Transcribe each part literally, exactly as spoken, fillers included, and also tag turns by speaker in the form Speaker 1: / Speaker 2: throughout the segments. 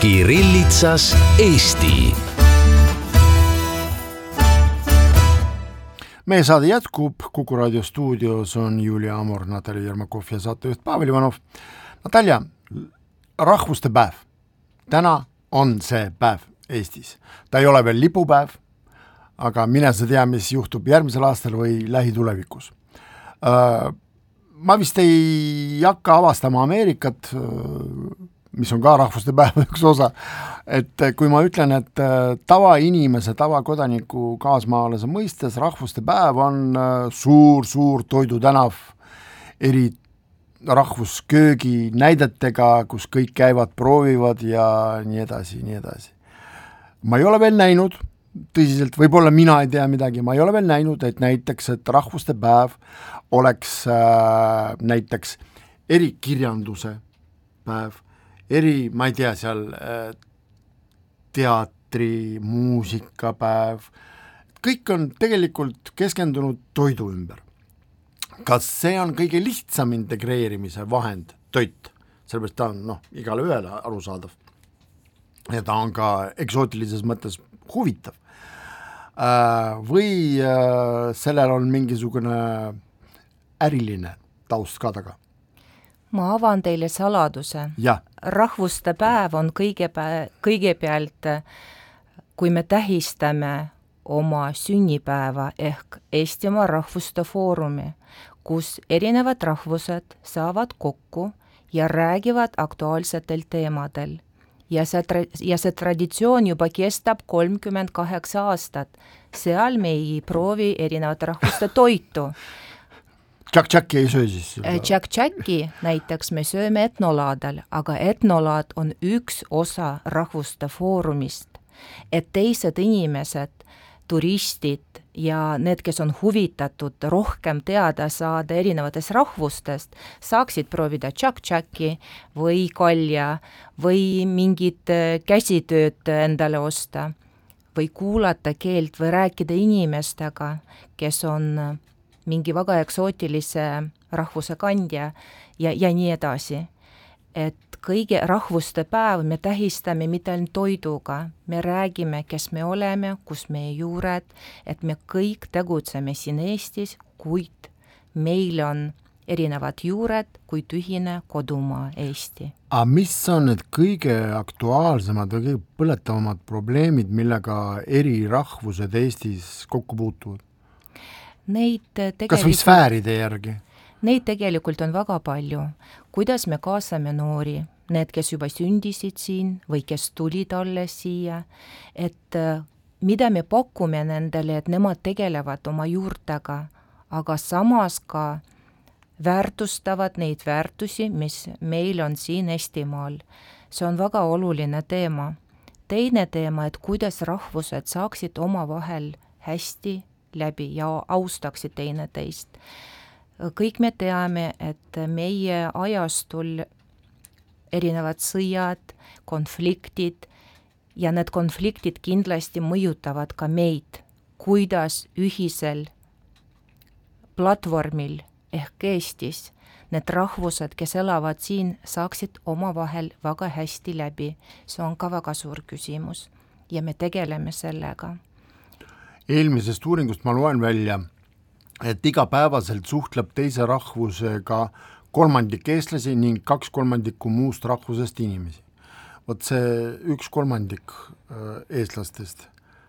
Speaker 1: Kirillitsas Eesti. Meie saade jätkub, Kuku raadio stuudios on Julia Amor, Natalja Jermakov ja saatejuht Pavel Ivanov. Natalja, rahvuste päev. Täna on see päev Eestis. Ta ei ole veel lipupäev, aga mine sa tea, mis juhtub järgmisel aastal või lähitulevikus. Ma vist ei hakka avastama Ameerikat, mis on ka rahvuste päeva üks osa, et kui ma ütlen, et tavainimese, tavakodaniku kaasmaalase mõistes rahvuste päev on suur-suur toidutänav eri rahvusköögi näidetega, kus kõik käivad, proovivad ja nii edasi, nii edasi. Ma ei ole veel näinud, tõsiselt, võib-olla mina ei tea midagi, ma ei ole veel näinud, et näiteks, et rahvuste päev oleks äh, näiteks erikirjanduse päev, eri, ma ei tea, seal äh, teatri, muusikapäev, kõik on tegelikult keskendunud toidu ümber. Kas see on kõige lihtsam integreerimise vahend, toit, sellepärast ta on no, igale ühele arusaadav ja ta on ka eksootilises mõttes huvitav. Äh, või äh, sellel on mingisugune äriline taust ka taga?
Speaker 2: Ma avan teile saladuse.
Speaker 1: Ja.
Speaker 2: Rahvuste päev on kõigepä- kõigepealt, kui me tähistame oma sünnipäeva ehk Eestimaa Rahvuste Foorumi, kus erinevad rahvused saavad kokku ja räägivad aktuaalsetel teemadel. Ja see, tra- ja see traditsioon juba kestab kolmkümmend kaheksa aastat. Seal me ei proovi erinevate rahvuste toitu.
Speaker 1: Tšak-tšaki ei söö siis?
Speaker 2: Tšak-tšaki näiteks me sööme etnolaadal, aga etnolaad on üks osa rahvuste foorumist, et teised inimesed, turistid ja need, kes on huvitatud rohkem teada saada erinevatest rahvustest, saaksid proovida tšak-tšaki või kalja või mingit käsitööd endale osta või kuulata keelt või rääkida inimestega, kes on mingi väga eksootilise rahvuse kandja ja, ja nii edasi. Et kõige rahvuste päev me tähistame mitte ainult toiduga, me räägime, kes me oleme, kus meie juured, et me kõik tegutseme siin Eestis, kuid meil on erinevad juured, kuid ühine kodumaa Eesti.
Speaker 1: A mis on need kõige aktuaalsemad või kõige põletavamad probleemid, millega eri rahvused Eestis kokku puutuvad?
Speaker 2: Neid tegelikult,
Speaker 1: kas või sfääride järgi?
Speaker 2: Neid tegelikult on väga palju. Kuidas me kaasame noori, need, kes juba sündisid siin või kes tulid alles siia, et mida me pakume nendele, et nemad tegelevad oma juurtega, aga samas ka väärtustavad neid väärtusi, mis meil on siin Eestimaal. See on väga oluline teema. Teine teema, et kuidas rahvused saaksid oma vahel hästi läbi ja austaksid teine teist. Kõik me teame, et meie ajastul erinevad sõjad, konfliktid ja need konfliktid kindlasti mõjutavad ka meid, kuidas ühisel platvormil ehk Eestis need rahvused, kes elavad siin, saaksid oma vahel väga hästi läbi. See on ka väga suur küsimus ja me tegeleme sellega.
Speaker 1: Eelmisest uuringust ma loen välja, et igapäevaselt suhtleb teise rahvusega kolmandik eestlasi ning kaks kolmandikku muust rahvusest inimesi. Vot see üks kolmandik eestlastest.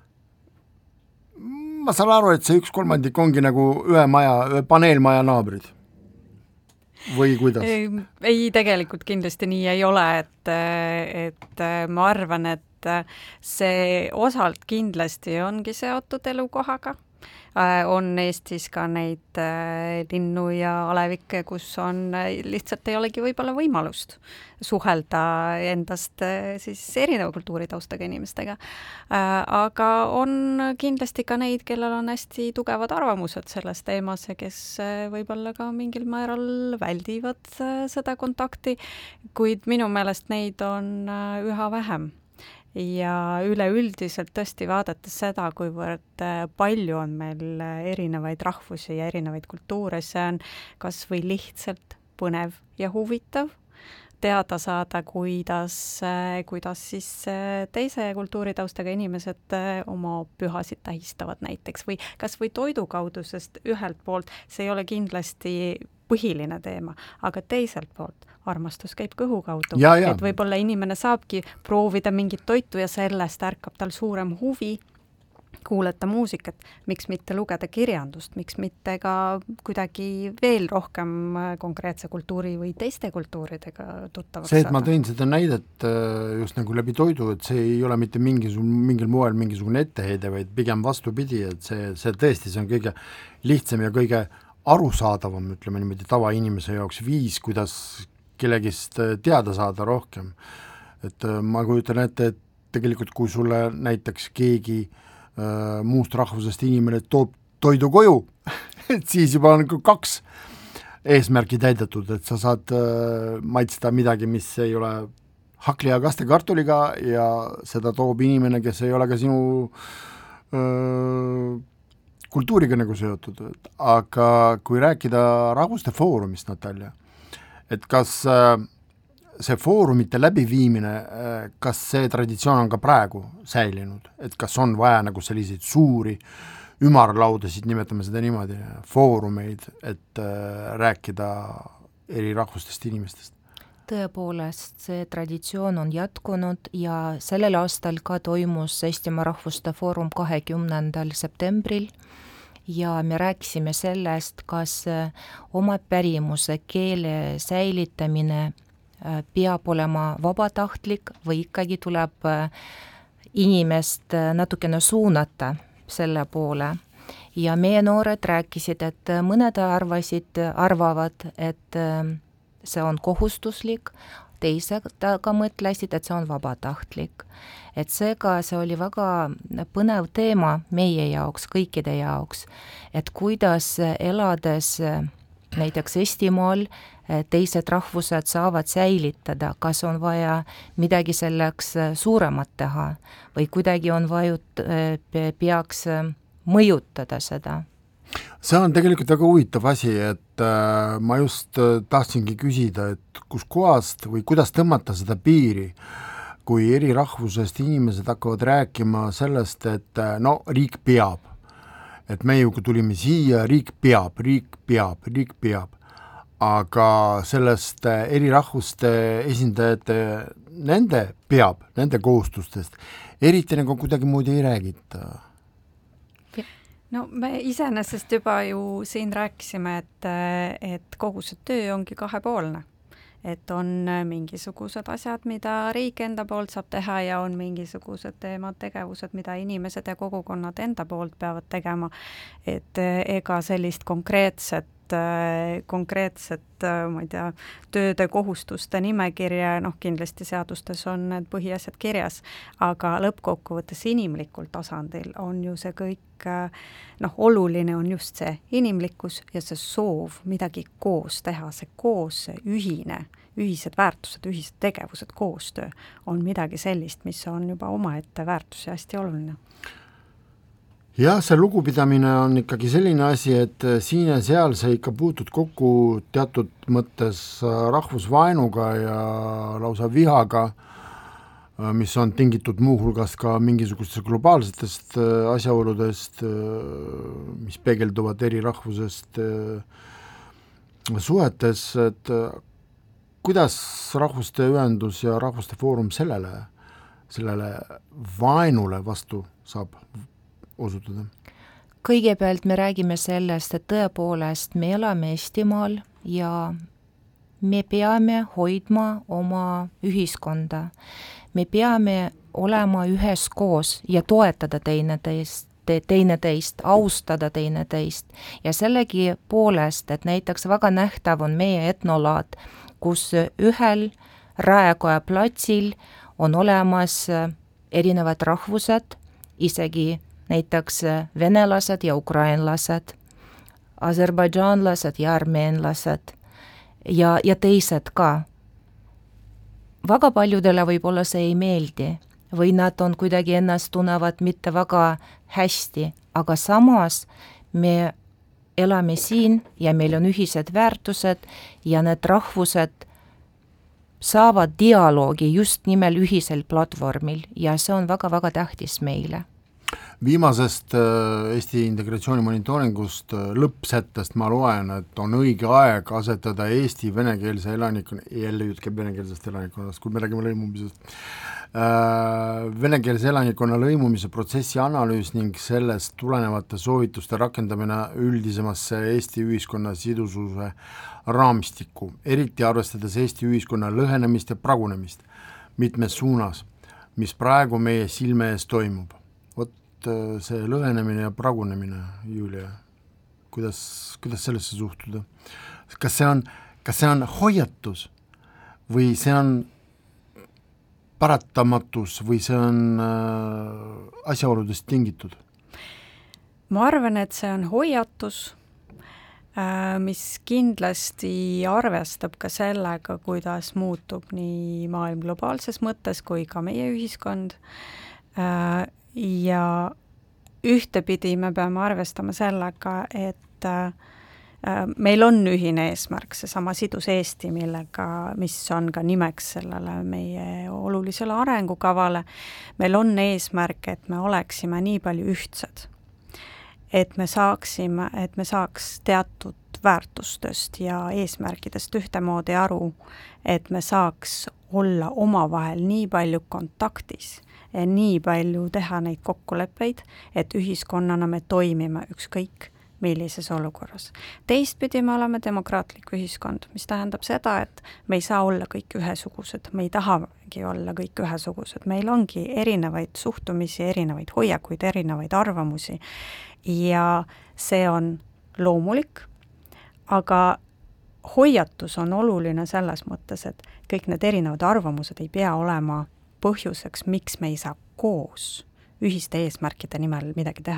Speaker 1: Ma saan aru, et see üks kolmandik ongi nagu ühe maja, ühe paneelmaja naabrid. Või kuidas?
Speaker 3: Ei, ei, tegelikult kindlasti nii ei ole, et, et ma arvan, et see osalt kindlasti ongi seotud elukohaga. On Eestis ka neid linnu ja alevikke, kus on lihtsalt ei olegi võib-olla võimalust suhelda endast siis erineva kultuuritaustaga inimestega. Aga on kindlasti ka neid, kellel on hästi tugevad arvamused selles teemas ja kes võib-olla ka mingil määral väldivad seda kontakti, kuid minu meelest neid on üha vähem. Ja üleüldiselt tõesti vaadates seda, kuivõrd palju on meil erinevaid rahvusi ja erinevaid kultuure, see on kas või lihtsalt põnev ja huvitav teada saada, kuidas, kuidas siis teise kultuuritaustaga inimesed oma pühasid tähistavad näiteks või kas või toidu kaudu, sest ühelt poolt see ei ole kindlasti põhiline teema, aga teiselt poolt armastus käib kõhu kaudu, et võib-olla inimene saabki proovida mingit toitu ja sellest ärkab tal suurem huvi kuulata muusikat, miks mitte lugeda kirjandust, miks mitte ka kuidagi veel rohkem konkreetse kultuuri või teiste kultuuridega tuttavaks
Speaker 1: see, et saada. Ma tõin seda näidet just nagu läbi toidu, et see ei ole mitte mingisugune, mingil moel mingisugune etteheide, vaid pigem vastupidi, et see, see tõesti, see on kõige lihtsam ja kõige arusaadavam, ütleme niimoodi tavainimese jaoks viis, kuidas kellegist teada saada rohkem. Et ma kujutan ette, et tegelikult kui sulle näiteks keegi äh, muust rahvusest inimene toob toidu koju, et siis juba on kaks eesmärki täidetud, et sa saad äh, maitsta midagi, mis ei ole hakli ja kastekartuliga ja seda toob inimene, kes ei ole ka sinu öö, kultuuriga nagu seotud, aga kui rääkida Rahvuste Foorumist, Natalja, et kas see foorumite läbiviimine, kas see traditsioon on ka praegu säilinud, et kas on vaja nagu selliseid suuri ümarlaudasid, nimetame seda niimoodi, foorumeid, et rääkida eri rahvustest inimestest?
Speaker 2: Tõepoolest, see traditsioon on jätkunud ja sellel aastal ka toimus Eestimaa Rahvuste Foorum kahekümnendal septembril ja me rääkisime sellest, kas oma pärimuse keele säilitamine peab olema vabatahtlik või ikkagi tuleb inimest natukene suunata selle poole. Ja meie noored rääkisid, et mõned arvasid, arvavad, et see on kohustuslik, teised ka mõtlesid, et see on vabatahtlik. Et seega see oli väga põnev teema meie jaoks, kõikide jaoks, et kuidas elades näiteks Eestimaal teised rahvused saavad säilitada, kas on vaja midagi selleks suuremat teha või kuidagi on vajut, peaks mõjutada seda.
Speaker 1: See on tegelikult väga huvitav asi, et äh, ma just äh, tahtsingi küsida, et kus kohast või kuidas tõmmata seda piiri, kui eri rahvusest inimesed hakkavad rääkima sellest, et äh, no riik peab, et me ju tulime siia, riik peab, riik peab, riik peab, aga sellest äh, eri rahvuste esindajate, nende peab, nende kohustustest, eriti nagu kuidagi muudi ei räägita.
Speaker 3: No me iseenesest juba ju siin rääkisime, et, et kogu see töö ongi kahepoolne. Et on mingisugused asjad, mida riik enda poolt saab teha ja on mingisugused teemad, tegevused, mida inimesed ja kogukonnad enda poolt peavad tegema. Et ega sellist konkreetset konkreetset, ma ei tea, tööde kohustuste nimekirja, noh kindlasti seadustes on need põhiasjad kirjas, aga lõppkokkuvõttes inimlikul tasandil on ju see kõik, noh oluline on just see inimlikkus ja see soov midagi koos teha, see koos, see ühine, ühised väärtused, ühised tegevused, koostöö on midagi sellist, mis on juba omaette väärtus ja hästi oluline.
Speaker 1: Jah, see lugupidamine on ikkagi selline asi, et siin ja seal sa ikka puutud kokku teatud mõttes rahvusvaenuga ja lausa vihaga, mis on tingitud muuhulgas ka mingisugustest globaalsetest asjaoludest, mis peegelduvad eri rahvusest suhetes, et kuidas Rahvuste Ühendus ja Rahvuste Foorum sellele, sellele vaenule vastu saab osutada?
Speaker 2: Kõigepealt me räägime sellest, et tõepoolest me elame Eestimaal ja me peame hoidma oma ühiskonda. Me peame olema üheskoos ja toetada teineteist, teineteist, austada teineteist ja sellegi poolest, et näiteks väga nähtav on meie etnolaad, kus ühel Raekoja platsil on olemas erinevad rahvused, isegi näiteks venelased ja ukrainlased, aserbaidžaanlased ja armeenlased ja, ja teised ka. Väga paljudele võib-olla see ei meeldi või nad on kuidagi ennast tunnevad mitte väga hästi, aga samas me elame siin ja meil on ühised väärtused ja need rahvused saavad dialoogi just nimel ühisel platvormil ja see on väga-väga tähtis meile.
Speaker 1: Viimasest Eesti integratsiooni monitooringust lõppsättest ma loen, et on õige aeg asetada Eesti venekeelse elanikkonna, jälle jutt käib venekeelsest elanikkonnast, kui me räägime lõimumisest, venekeelse elanikkonna lõimumise protsessi analüüs ning sellest tulenevate soovituste rakendamine üldisemasse Eesti ühiskonna sidususe raamistikku, eriti arvestades Eesti ühiskonna lõhenemist ja pragunemist mitmes suunas, mis praegu meie silme ees toimub. See lõhenemine ja pragunemine, Julia, kuidas, kuidas sellesse suhtuda? Kas see on, kas see on hoiatus või see on paratamatus või see on äh, asjaoludest tingitud?
Speaker 3: Ma arvan, et see on hoiatus, äh, mis kindlasti arvestab ka sellega, kuidas muutub nii maailm globaalses mõttes kui ka meie ühiskond äh, ja ühtepidi me peame arvestama sellega, et meil on ühine eesmärk, see sama sidus Eesti, millega, mis on ka nimeks sellele meie olulisele arengukavale. Meil on eesmärk, et me oleksime nii palju ühtsed, et me saaksime, et me saaks teatud väärtustest ja eesmärkidest ühtemoodi aru, et me saaks olla omavahel nii palju kontaktis, nii palju teha neid kokkuleppeid, et ühiskonnana me toimime ükskõik millises olukorras. Teistpidi me oleme demokraatlik ühiskond, mis tähendab seda, et me ei saa olla kõik ühesugused, me ei tahagi olla kõik ühesugused, meil ongi erinevaid suhtumisi, erinevaid hoiakuid, erinevaid arvamusi ja see on loomulik, aga hoiatus on oluline selles mõttes, et kõik need erinevad arvamused ei pea olema põhjuseks, miks me ei saa koos ühiste eesmärkide nimel midagi teha.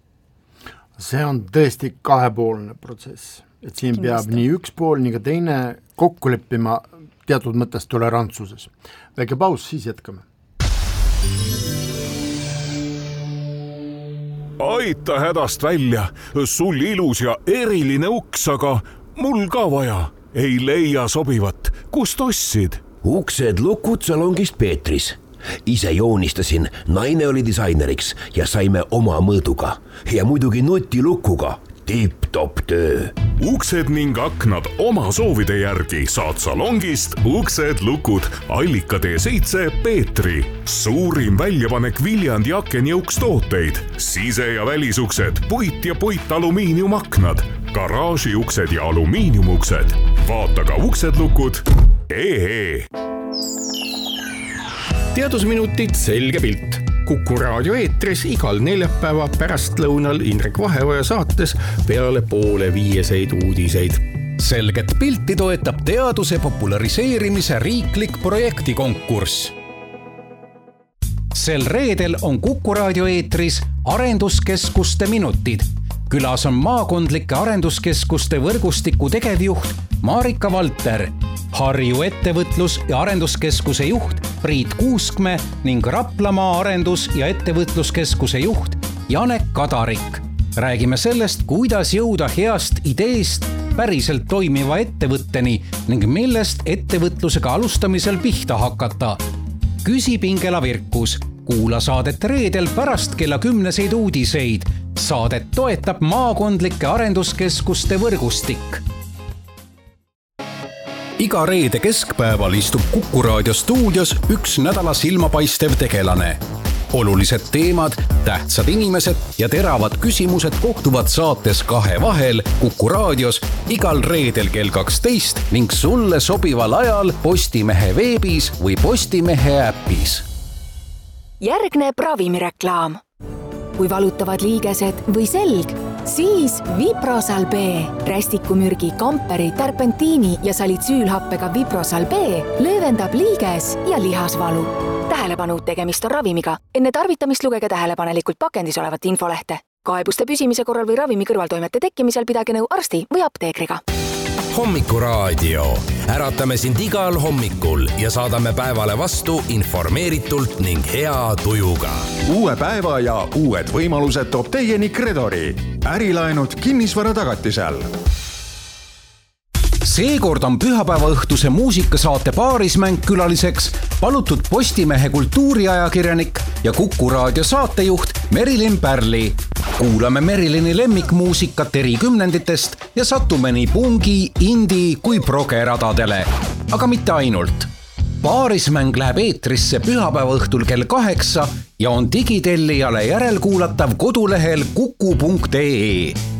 Speaker 1: See on tõesti kahepoolne protsess, et siin Kindlasti. Peab nii üks pool, nii ka teine kokku leppima teatud mõttes tolerantsuses. Väike paus, siis jätkame.
Speaker 4: Aita hädast välja, sul ilus ja eriline uks, aga mul ka vaja, ei leia sobivat, kust ostsid?
Speaker 5: Uksed lukud salongist Peetris. Ise joonistasin, naine oli disaineriks ja saime oma mõõduga. Ja muidugi nutilukuga. Tipp-top töö.
Speaker 4: Uksed ning aknad oma soovide järgi saad salongist Uksed lukud Allika tee seitse Peetri. Suurim väljapanek Viljandi aken ja ukstooteid. Sise- ja välisuksed, puit ja puitalumiiniumaknad, garaažiuksed ja alumiiniumuksed. Vaata ka Uksed lukud ee.
Speaker 6: Teadusminutid selge pilt. Kuku raadio eetris igal neljapäeva pärastlõunal Indrek Vaheoja saates peale poole viieseid uudiseid.
Speaker 7: Selget pilti toetab teaduse populariseerimise riiklik projektikonkurss. Sel reedel on Kuku raadio eetris arenduskeskuste minutid. Külas on maakondlike arenduskeskuste võrgustiku tegevjuht Marika Valter, Harju ettevõtlus- ja arenduskeskuse juht Priit Kuuskme ning Raplamaa arendus- ja ettevõtluskeskuse juht Janek Kadarik. Räägime sellest, kuidas jõuda heast ideest päriselt toimiva ettevõtteni ning millest ettevõtlusega alustamisel pihta hakata. Küsi Pingela Virkus. Kuula saadet reedel pärast kella kümneseid uudiseid. Saadet toetab maakondlike arenduskeskuste võrgustik. Iga reede keskpäeval istub Kuku raadio stuudios üks nädala silmapaistev tegelane. Olulised teemad, tähtsad inimesed ja teravad küsimused kohtuvad saates Kahe vahel Kuku raadios igal reedel kell kaksteist ning sulle sobival ajal Postimehe veebis või Postimehe äpis.
Speaker 8: Järgneb ravimireklaam. Kui valutavad liigesed või selg, siis Viprosal B. Rästikumürgi, kamperi, terpentiini ja salitsüülhappega Viprosal B löövendab liiges ja lihasvalu. Tähelepanu, tegemist on ravimiga. Enne tarvitamist lugege tähelepanelikult pakendis olevat infolehte. Kaebuste püsimise korral või ravimi kõrvaltoimete tekkimisel pidage nõu arsti või apteekriga.
Speaker 9: Hommikuraadio. Äratame sind igal hommikul ja saadame päevale vastu informeeritult ning hea tujuga.
Speaker 10: Uue päeva ja uued võimalused toob teieni Credori. Ärilaenud kinnisvara tagatisel.
Speaker 7: seekord on pühapäeva õhtuse muusikasaate Paarismäng külaliseks palutud Postimehe kultuuriajakirjanik ja Kuku raadio saatejuht Merilin Pärli. Kuulame Merilini lemmikmuusikat eri kümnenditest ja satume nii pungi, indi kui progeradadele. Aga mitte ainult. Paarismäng läheb eetrisse pühapäeva õhtul kell kaheksa ja on digitellijale järelkuulatav kodulehel kuku punkt ee.